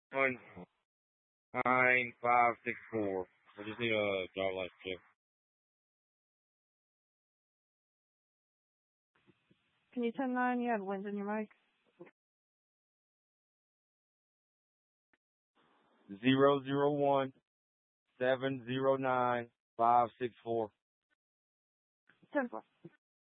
19564. I just need a driver license check. Can you 10-9? You have wind in your mic. 001-709-564. 10-4.